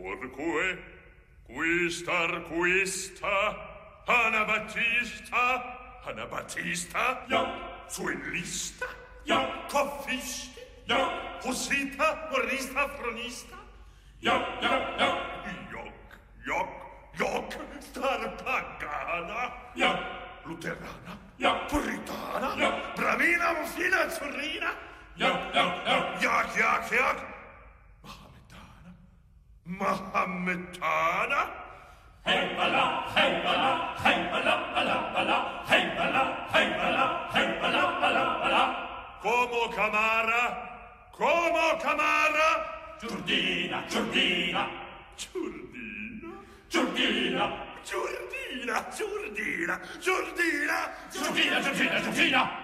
Porque, quista, Anabattista, ja, Suellista, ja, Coffisti, ja, Hussita, Morista, Fronista, ja, Joc, Starpagana, ja, Luterana, ja, Puritana, ja, Bramina, Muffina, Azzurrina, ja, Yak, Mahometana, hey bala, bala, bala. Como Camara, Giurdina, Giurdina,